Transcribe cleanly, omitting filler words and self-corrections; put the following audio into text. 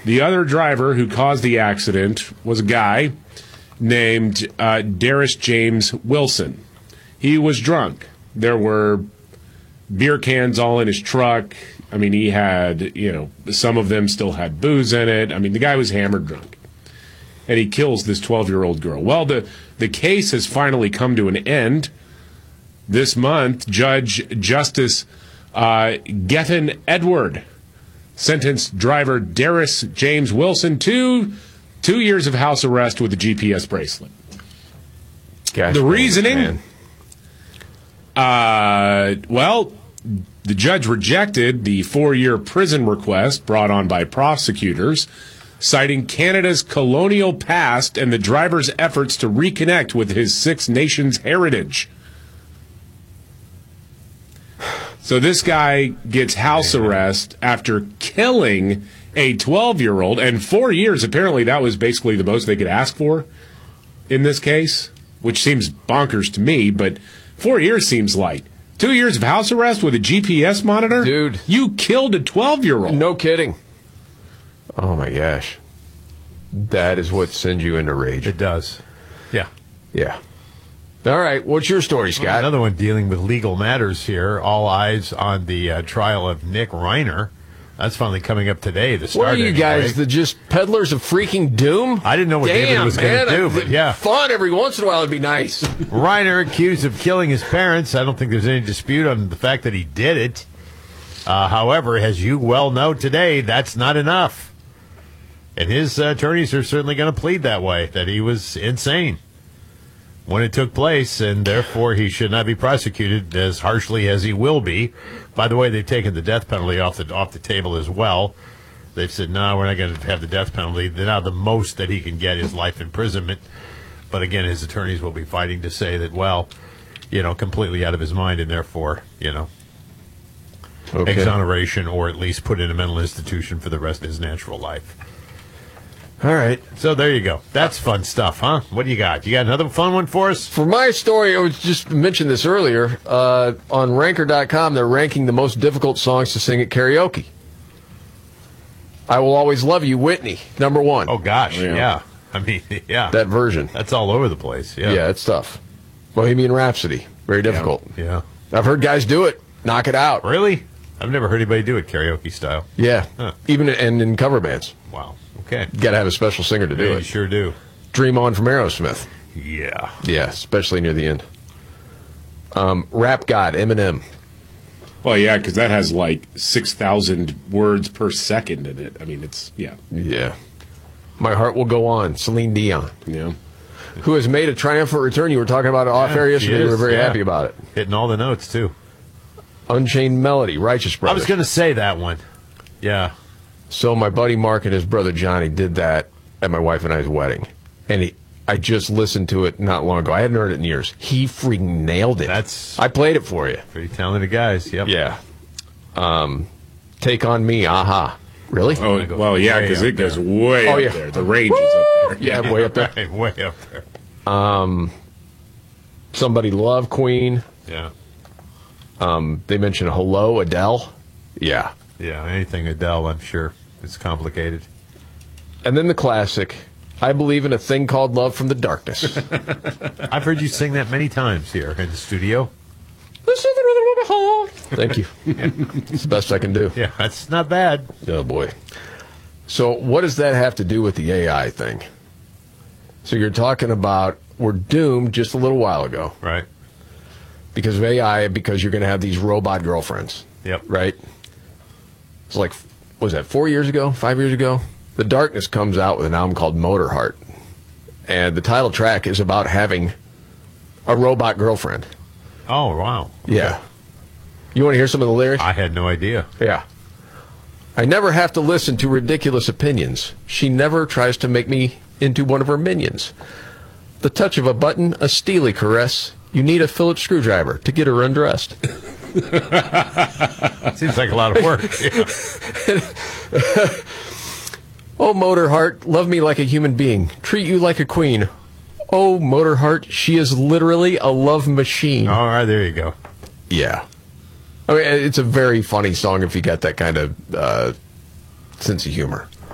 The other driver who caused the accident was a guy named Darius James Wilson. He was drunk. There were beer cans all in his truck. I mean, he had, some of them still had booze in it. I mean, the guy was hammered drunk. And he kills this 12-year-old girl. Well, the case has finally come to an end. This month, Justice Gethin Edward sentenced driver Darius James Wilson to 2 years of house arrest with a GPS bracelet. Gosh, the reasoning? Well, the judge rejected the 4-year prison request brought on by prosecutors, citing Canada's colonial past and the driver's efforts to reconnect with his Six Nations heritage. So this guy gets house arrest after killing a 12-year-old, and 4 years, apparently that was basically the most they could ask for in this case, which seems bonkers to me, but 4 years seems light. 2 years of house arrest with a GPS monitor? Dude. You killed a 12-year-old. No kidding. Oh, my gosh. That is what sends you into rage. It does. Yeah. Yeah. All right. What's your story, Scott? Another one dealing with legal matters here. All eyes on the trial of Nick Reiner. That's finally coming up today. The start. What are you guys, the just peddlers of freaking doom? I didn't know what David was going to do, but yeah. Fun every once in a while would be nice. Reiner accused of killing his parents. I don't think there's any dispute on the fact that he did it. However, as you well know today, that's not enough. And his attorneys are certainly going to plead that way, that he was insane when it took place, and therefore he should not be prosecuted as harshly as he will be. By the way, they've taken the death penalty off the table as well. They've said, no, we're not going to have the death penalty. Now the most that he can get is life imprisonment. But again, his attorneys will be fighting to say that, well, completely out of his mind, and therefore, exoneration, or at least put in a mental institution for the rest of his natural life. All right. So there you go. That's fun stuff, huh? What do you got? You got another fun one for us? For my story, I was just mentioned this earlier. On Ranker.com, they're ranking the most difficult songs to sing at karaoke. I Will Always Love You, Whitney, number 1. Oh, gosh. Yeah. I mean, yeah. That version. That's all over the place. Yeah. Yeah, it's tough. Bohemian Rhapsody, very difficult. Yeah. I've heard guys do it. Knock it out. Really? I've never heard anybody do it karaoke style. Yeah. Huh. Even in cover bands. Wow. Okay. You got to have a special singer to do it. You sure do. Dream On from Aerosmith. Yeah. Yeah, especially near the end. Rap God, Eminem. Well, yeah, because that has like 6,000 words per second in it. I mean, Yeah. My Heart Will Go On, Celine Dion. Yeah. Who has made a triumphant return. You were talking about it off air yesterday. You were very happy about it. Hitting all the notes, too. Unchained Melody, Righteous Brothers. I was going to say that one. Yeah. So my buddy Mark and his brother Johnny did that at my wife and I's wedding. And I just listened to it not long ago. I hadn't heard it in years. He freaking nailed it. I played it for you. Pretty talented guys, yep. Yeah. Take On Me, Aha. Really? Oh, well, yeah, because it goes way up there. The range is up there. Yeah, way up there. Right, way up there. Somebody Love, Queen. Yeah. They mentioned Hello, Adele. Yeah. Yeah, anything Adele, I'm sure. It's complicated. And then the classic, I Believe in a Thing Called Love from the Darkness. I've heard you sing that many times here in the studio. Thank you. Yeah. It's the best I can do. Yeah, that's not bad. Oh, boy. So what does that have to do with the AI thing? So you're talking about we're doomed just a little while ago. Right. Because of AI, because you're going to have these robot girlfriends. Yep. Right? It's like, what was that, 4 years ago, 5 years ago? The Darkness comes out with an album called Motorheart. And the title track is about having a robot girlfriend. Oh, wow. Okay. Yeah. You want to hear some of the lyrics? I had no idea. Yeah. I never have to listen to ridiculous opinions. She never tries to make me into one of her minions. The touch of a button, a steely caress. You need a Phillips screwdriver to get her undressed. Seems like a lot of work. Yeah. Oh, Motorheart, love me like a human being. Treat you like a queen. Oh, Motorheart, she is literally a love machine. All right, there you go. Yeah. I mean, it's a very funny song if you got that kind of sense of humor.